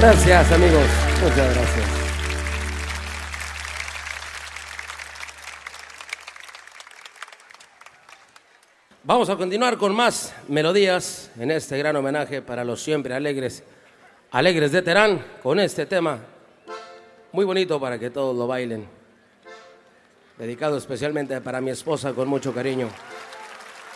Gracias, amigos. Muchas gracias. Vamos a continuar con más melodías en este gran homenaje para los siempre alegres de Terán, con este tema muy bonito para que todos lo bailen. Dedicado especialmente para mi esposa con mucho cariño.